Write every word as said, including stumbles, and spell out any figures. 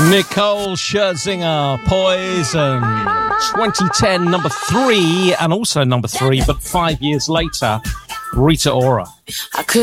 Nicole Scherzinger, Poison, twenty ten, number three, and also number three, but five years later, Rita Ora. I could